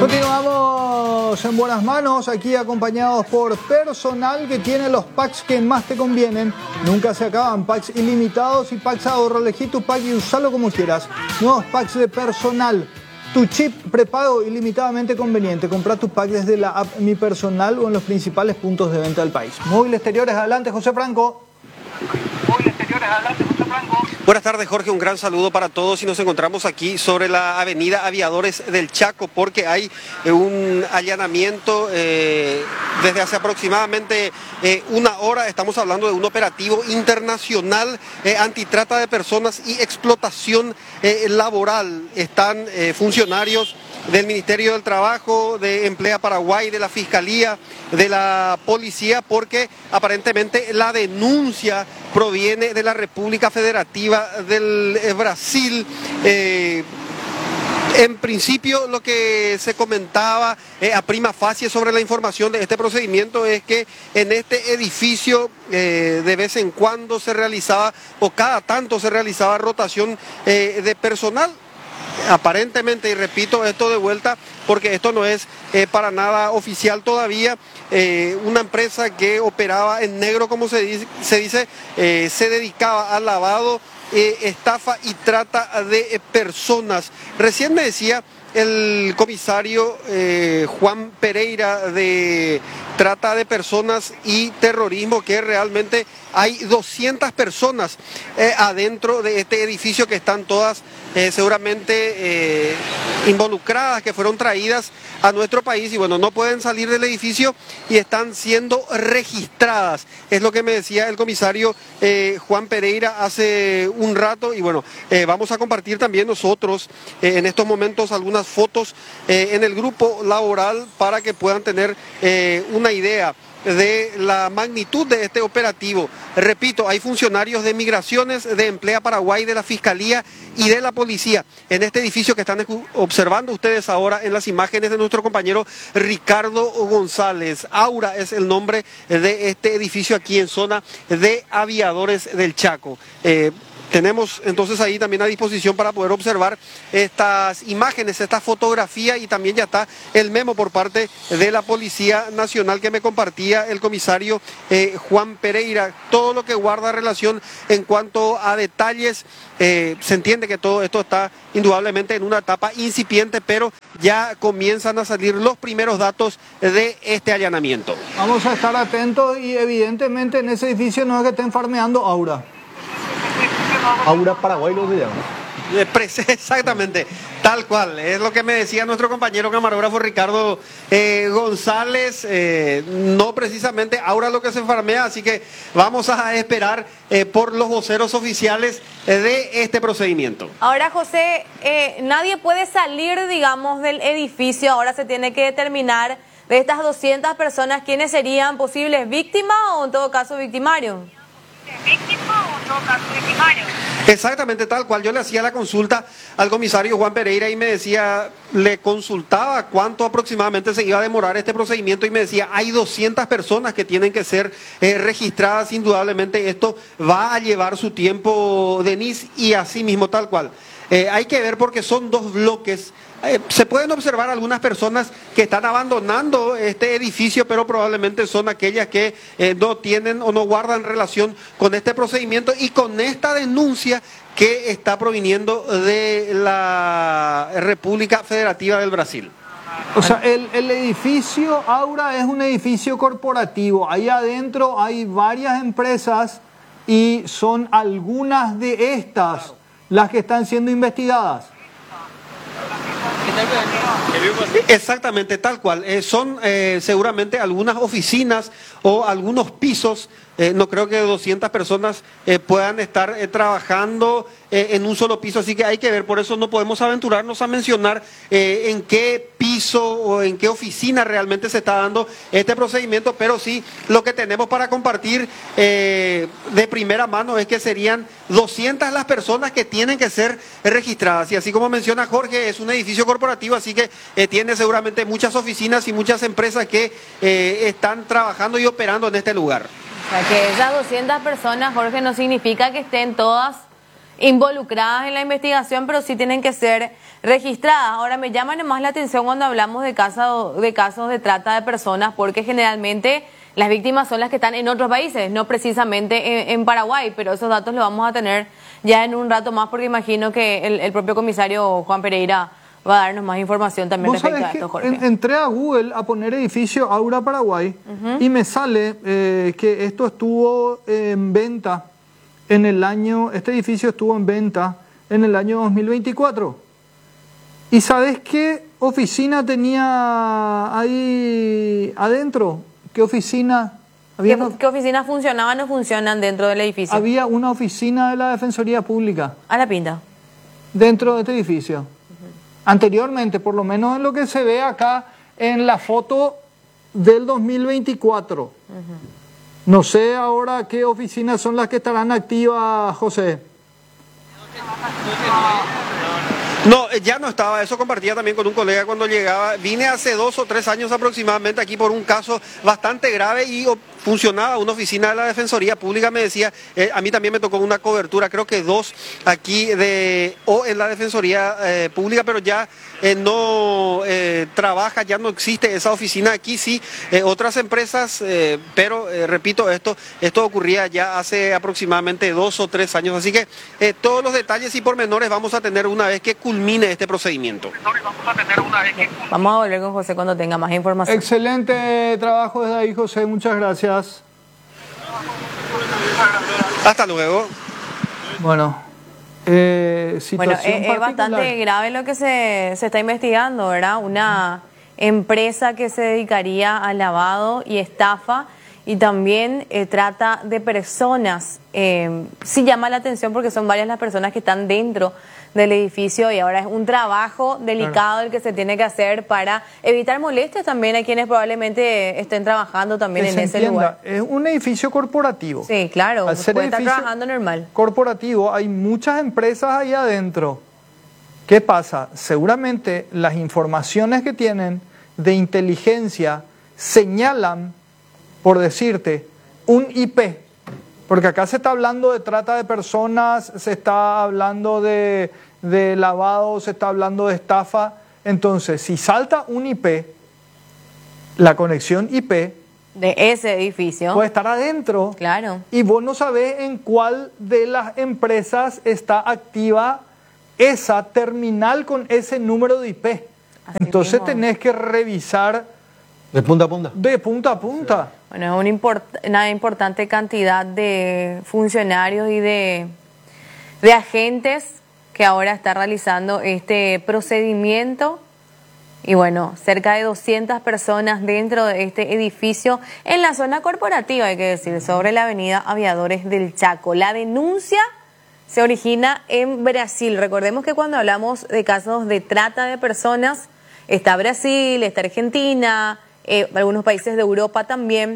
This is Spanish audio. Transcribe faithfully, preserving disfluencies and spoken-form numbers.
Continuamos en buenas manos, aquí acompañados por personal que tiene los packs que más te convienen. Nunca se acaban, packs ilimitados y packs ahorro. Elegí tu pack y usalo como quieras. Nuevos packs de personal. Tu chip prepago ilimitadamente conveniente. Compra tu pack desde la app Mi Personal o en los principales puntos de venta del país. Móvil Exteriores, adelante, José Franco. Móvil Exteriores, adelante, José Franco. Buenas tardes, Jorge, un gran saludo para todos y nos encontramos aquí sobre la avenida Aviadores del Chaco porque hay eh, un allanamiento eh, desde hace aproximadamente eh, una hora. Estamos hablando de un operativo internacional eh, antitrata de personas y explotación eh, laboral. Están eh, funcionarios del Ministerio del Trabajo, de Emplea Paraguay, de la Fiscalía, de la Policía, porque aparentemente la denuncia proviene de la República Federativa del Brasil. Eh, En principio, lo que se comentaba eh, a prima facie sobre la información de este procedimiento es que en este edificio eh, de vez en cuando se realizaba, o cada tanto se realizaba rotación eh, de personal. Aparentemente, y repito esto de vuelta porque esto no es eh, para nada oficial todavía, eh, una empresa que operaba en negro, como se dice, se, dice, eh, se dedicaba al lavado, eh, estafa y trata de personas. Recién me decía el comisario eh, Juan Pereira de trata de personas y terrorismo que realmente hay doscientas personas eh, adentro de este edificio que están todas eh, seguramente eh, involucradas, que fueron traídas a nuestro país y bueno, no pueden salir del edificio y están siendo registradas. Es lo que me decía el comisario eh, Juan Pereira hace un rato y bueno, eh, vamos a compartir también nosotros eh, en estos momentos algunas fotos eh, en el grupo laboral para que puedan tener eh, una idea de la magnitud de este operativo. Repito, hay funcionarios de Migraciones, de Emplea Paraguay, de la Fiscalía y de la Policía en este edificio que están observando ustedes ahora en las imágenes de nuestro compañero Ricardo González. Aura es el nombre de este edificio aquí en zona de Aviadores del Chaco. Eh, Tenemos entonces ahí también a disposición para poder observar estas imágenes, esta fotografía y también ya está el memo por parte de la Policía Nacional que me compartía el comisario eh, Juan Pereira. Todo lo que guarda relación en cuanto a detalles, eh, se entiende que todo esto está indudablemente en una etapa incipiente, pero ya comienzan a salir los primeros datos de este allanamiento. Vamos a estar atentos y evidentemente en ese edificio no es que estén farmeando Aura. Aura Paraguay lo se llama. Exactamente, tal cual, es lo que me decía nuestro compañero camarógrafo Ricardo eh, González, eh, no precisamente Aura lo que se farmea, así que vamos a esperar eh, por los voceros oficiales eh, de este procedimiento. Ahora, José, eh, nadie puede salir, digamos, del edificio, ahora se tiene que determinar de estas doscientas personas quiénes serían posibles víctimas o en todo caso victimarios. ¿Víctima o en todo caso victimario? Exactamente, tal cual. Yo le hacía la consulta al comisario Juan Pereira y me decía, le consultaba cuánto aproximadamente se iba a demorar este procedimiento y me decía, hay doscientas personas que tienen que ser eh, registradas, indudablemente esto va a llevar su tiempo, Denise, y así mismo tal cual. Eh, hay que ver porque son dos bloques. Eh, se pueden observar algunas personas que están abandonando este edificio, pero probablemente son aquellas que eh, no tienen o no guardan relación con este procedimiento y con esta denuncia que está proviniendo de la República Federativa del Brasil. O sea, el, el edificio Aura es un edificio corporativo. Ahí adentro hay varias empresas y son algunas de estas las que están siendo investigadas. Exactamente, tal cual. Eh, son eh, seguramente algunas oficinas o algunos pisos. Eh, no creo que doscientas personas eh, puedan estar eh, trabajando eh, en un solo piso, así que hay que ver, por eso no podemos aventurarnos a mencionar eh, en qué piso o en qué oficina realmente se está dando este procedimiento, pero sí lo que tenemos para compartir eh, de primera mano es que serían doscientas las personas que tienen que ser registradas, y así como menciona Jorge, es un edificio corporativo, así que eh, tiene seguramente muchas oficinas y muchas empresas que eh, están trabajando y operando en este lugar. O sea, que esas doscientas personas, Jorge, no significa que estén todas involucradas en la investigación, pero sí tienen que ser registradas. Ahora, me llama más la atención cuando hablamos de casos de, casos de trata de personas, porque generalmente las víctimas son las que están en otros países, no precisamente en, en Paraguay, pero esos datos los vamos a tener ya en un rato más, porque imagino que el, el propio comisario Juan Pereira va a darnos más información también respecto a esto, Jorge. En, entré a Google a poner edificio Aura Paraguay uh-huh. y me sale eh, que esto estuvo en venta en el año, este edificio estuvo en venta en el año dos mil veinticuatro. ¿Y sabes qué oficina tenía ahí adentro? ¿Qué oficina? Había ¿Qué, una, ¿Qué oficinas funcionaban o funcionan dentro del edificio? Había una oficina de la Defensoría Pública. A la pinta. Dentro de este edificio. Uh-huh. Anteriormente, por lo menos en lo que se ve acá en la foto del dos mil veinticuatro. Uh-huh. No sé ahora qué oficinas son las que estarán activas, José. No, ya no estaba, eso compartía también con un colega cuando llegaba. Vine hace dos o tres años aproximadamente aquí por un caso bastante grave y funcionaba una oficina de la Defensoría Pública, me decía, eh, a mí también me tocó una cobertura, creo que dos aquí de o en la Defensoría eh, Pública, pero ya eh, no eh, trabaja, ya no existe esa oficina aquí, sí, eh, otras empresas, eh, pero eh, repito, esto, esto ocurría ya hace aproximadamente dos o tres años, así que eh, todos los detalles y pormenores vamos a tener una vez que culmine este procedimiento. Vamos a volver con José cuando tenga más información. Excelente trabajo desde ahí, José, muchas gracias. Hasta luego. Bueno, eh, bueno es, es bastante grave lo que se, se está investigando, ¿verdad? Una empresa que se dedicaría al lavado y estafa y también eh, trata de personas. Eh, sí llama la atención porque son varias las personas que están dentro del edificio y ahora es un trabajo delicado claro. el que se tiene que hacer para evitar molestias también a quienes probablemente estén trabajando también que en ese entienda. lugar. Es un edificio corporativo. Sí, claro, Al ser puede estar trabajando normal. Corporativo, hay muchas empresas ahí adentro. ¿Qué pasa? Seguramente las informaciones que tienen de inteligencia señalan, por decirte, un I P. Porque acá se está hablando de trata de personas, se está hablando de, de lavado, se está hablando de estafa. Entonces, si salta un I P, la conexión I P de ese edificio puede estar adentro. Claro. Y vos no sabés en cuál de las empresas está activa esa terminal con ese número de I P. Así Entonces mismo. tenés que revisar de punta a punta. De punta a punta. Sí. Bueno, es una, import una importante cantidad de funcionarios y de, de agentes que ahora está realizando este procedimiento. Y bueno, cerca de doscientas personas dentro de este edificio en la zona corporativa, hay que decir, sobre la avenida Aviadores del Chaco. La denuncia se origina en Brasil. Recordemos que cuando hablamos de casos de trata de personas, está Brasil, está Argentina, eh, algunos países de Europa también.